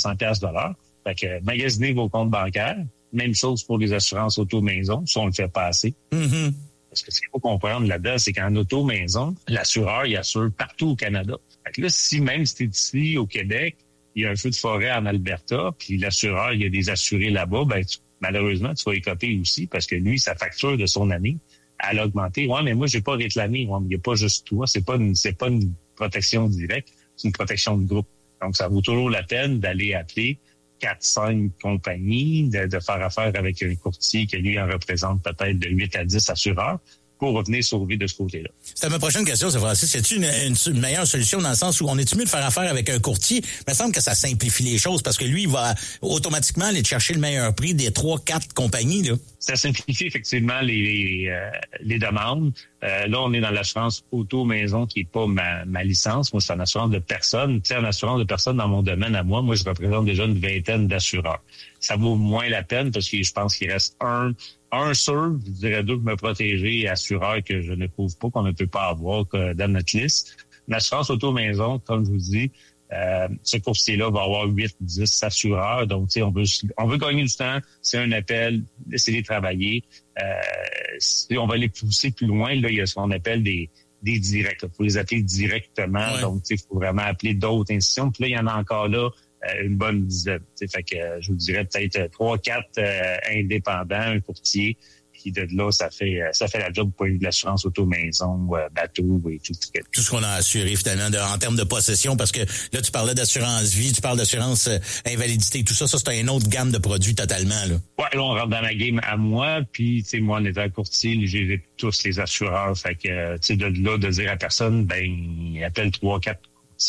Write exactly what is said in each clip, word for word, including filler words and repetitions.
cents dollars de l'heure. Fait que magasinez vos comptes bancaires. Même chose pour les assurances auto-maison, si on le fait pas assez. Mm-hmm. Parce que ce qu'il faut comprendre là-dedans, c'est qu'en auto-maison, l'assureur, il assure partout au Canada. Fait que là, si même si t'es ici au Québec, il y a un feu de forêt en Alberta, puis l'assureur, il y a des assurés là-bas, ben tu, malheureusement, tu vas écoper aussi parce que lui, sa facture de son année, elle a augmenté. Ouais, mais moi, j'ai pas réclamé. Ouais, mais il n'y a pas juste toi. C'est pas une, c'est pas une protection directe, c'est une protection de groupe. Donc, ça vaut toujours la peine d'aller appeler quatre, cinq compagnies, de, de faire affaire avec un courtier qui, lui, en représente peut-être de huit à dix assureurs pour revenir sauver de ce côté-là. C'était ma prochaine question, c'est Francis. C'est-tu une, une, une meilleure solution dans le sens où on est-tu mieux de faire affaire avec un courtier? Il me semble que ça simplifie les choses parce que lui, il va automatiquement aller chercher le meilleur prix des trois, quatre compagnies, là. Ça simplifie effectivement les, les, euh, les demandes. Euh, là, on est dans l'assurance auto-maison qui est pas ma, ma licence. Moi, c'est une assurance de personnes. Tu sais, une assurance de personnes dans mon domaine à moi, moi, je représente déjà une vingtaine d'assureurs. Ça vaut moins la peine parce que je pense qu'il reste un Un sûr, je dirais deux, me protéger et assureur que je ne trouve pas, qu'on ne peut pas avoir que dans notre liste. Une assurance auto-maison, comme je vous dis, euh, ce courtier-là va avoir huit, dix assureurs. Donc, tu sais, on veut, on veut gagner du temps. C'est un appel, essayer de travailler. Euh, si on va aller pousser plus loin, là, il y a ce qu'on appelle des, des directs. Il faut les appeler directement. Ouais. Donc, tu sais, il faut vraiment appeler d'autres institutions. Puis là, il y en a encore là une bonne dizaine. Fait que euh, je vous dirais peut-être trois, quatre euh, indépendants, un courtier, puis de là, ça fait ça fait la job pour de l'assurance auto-maison, euh, bateau et tout. Tout ce qu'on a assuré finalement de, en termes de possession, parce que là, tu parlais d'assurance vie, tu parles d'assurance euh, invalidité, tout ça, ça c'est une autre gamme de produits totalement, là. Ouais, là, on rentre dans ma game à moi, puis tu sais, moi, en étant courtier, j'ai tous les assureurs. Fait que, tu sais, de là, de dire à personne, ben, il appelle trois, quatre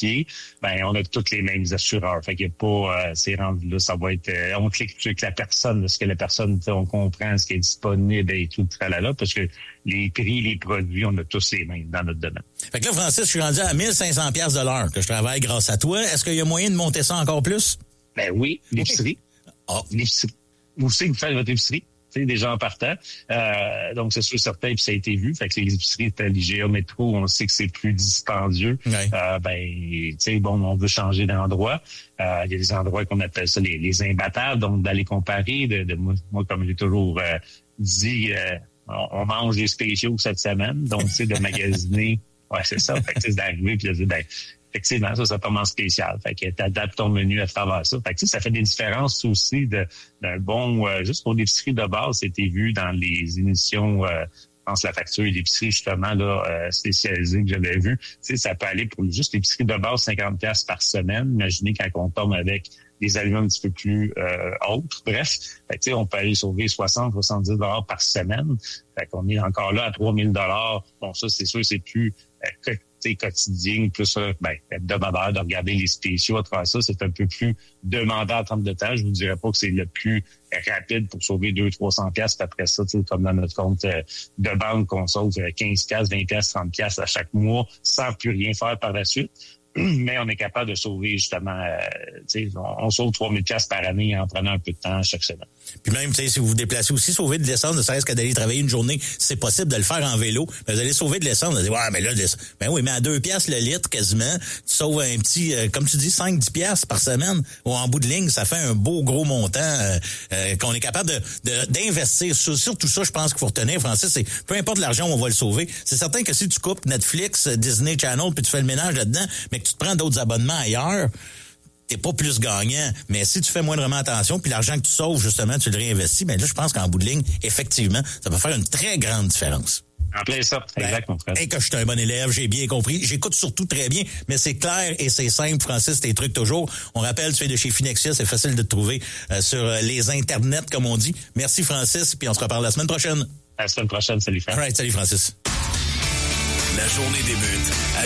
ben on a tous les mêmes assureurs. Fait qu'il n'y a pas, euh, c'est rendu là, ça va être, euh, on clique avec la personne, ce que la personne, on comprend ce qui est disponible et tout, tralala, parce que les prix, les produits, on a tous les mêmes dans notre domaine. Fait que là, Francis, je suis rendu à mille cinq cents dollars de l'heure que je travaille grâce à toi. Est-ce qu'il y a moyen de monter ça encore plus? Ben oui, l'épicerie. Ah, oui. L'épicerie. Vous savez que vous faites votre épicerie. Des gens partant. Euh, donc, c'est sûr, certain, puis ça a été vu. Fait que les épiceries, l'I G A Métro, on sait que c'est plus dispendieux. Ouais. Euh, ben, tu sais, bon, on veut changer d'endroit. Euh, il y a des endroits qu'on appelle ça les, les imbattables. Donc, d'aller comparer, de, de moi, moi, comme j'ai toujours euh, dit, euh, on, on mange des spéciaux cette semaine. Donc, tu sais, de magasiner. Ouais, c'est ça. Fait que c'est d'arriver puis de dire, ben, effectivement, ça, c'est vraiment spécial. Fait que t'adaptes ton menu à travers ça. Fait que ça fait des différences aussi de, d'un bon, euh, juste pour l'épicerie de base, c'était vu dans les émissions, euh, je pense, la facture d'épicerie, justement, là, euh, spécialisée que j'avais vu. Tu sais, ça peut aller pour juste l'épicerie de base, cinquante dollars par semaine. Imaginez quand on tombe avec des aliments un petit peu plus euh, autres. Bref, fait que, tu sais, on peut aller sauver soixante, soixante-dix dollars par semaine. Fait qu'on est encore là à trois mille dollars. Bon, ça, c'est sûr, c'est plus euh, quotidien, plus ben, hebdomadaire, de regarder les spéciaux à travers ça, c'est un peu plus demandant en termes de temps. Je vous dirais pas que c'est le plus rapide pour sauver deux cents, trois cents piastres. Après ça, comme dans notre compte euh, de banque, qu'on sauve quinze piastres, vingt piastres, trente piastres à chaque mois sans plus rien faire par la suite. Mais on est capable de sauver justement, euh, tu sais, on, on sauve trois mille piastres par année en prenant un peu de temps chaque semaine. Puis même, tu sais, si vous vous déplacez aussi, sauver de l'essence, ne serait-ce que d'aller travailler une journée, c'est possible de le faire en vélo. Mais vous allez sauver de l'essence, vous allez dire, ouais, mais là, ben oui, mais à deux piastres le litre quasiment, tu sauves un petit, euh, comme tu dis, cinq dix piastres par semaine. Ou en bout de ligne, ça fait un beau gros montant euh, euh, qu'on est capable de, de d'investir. Sur, sur tout ça, je pense qu'il faut retenir, Francis, c'est peu importe l'argent, on va le sauver. C'est certain que si tu coupes Netflix, Disney Channel, puis tu fais le ménage là-dedans, mais que tu te prends d'autres abonnements ailleurs, t'es pas plus gagnant. Mais si tu fais moindrement attention, puis l'argent que tu sauves, justement, tu le réinvestis, mais là, je pense qu'en bout de ligne, effectivement, ça peut faire une très grande différence. En plein ça, exact, mon frère. Et que je suis un bon élève, j'ai bien compris. J'écoute surtout très bien, mais c'est clair et c'est simple, Francis, tes trucs toujours. On rappelle, tu es de chez Finexia, c'est facile de te trouver euh, sur les internets, comme on dit. Merci, Francis, puis on se reparle la semaine prochaine. La semaine prochaine, salut, Francis. All right, salut, Francis. La journée débute à